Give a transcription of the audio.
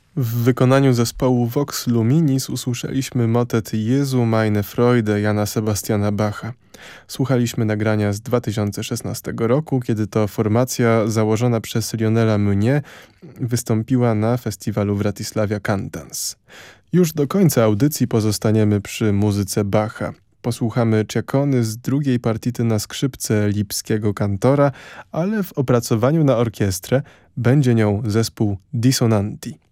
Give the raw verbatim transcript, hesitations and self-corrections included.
W wykonaniu zespołu Vox Luminis usłyszeliśmy motet Jezu meine Freude Jana Sebastiana Bacha. Słuchaliśmy nagrania z dwa tysiące szesnastego roku, kiedy to formacja założona przez Lionela Meunier wystąpiła na festiwalu w Wratysławia Cantans. Już do końca audycji pozostaniemy przy muzyce Bacha. Posłuchamy Ciacony z drugiej partity na skrzypce lipskiego kantora, ale w opracowaniu na orkiestrę będzie nią zespół Dissonanti.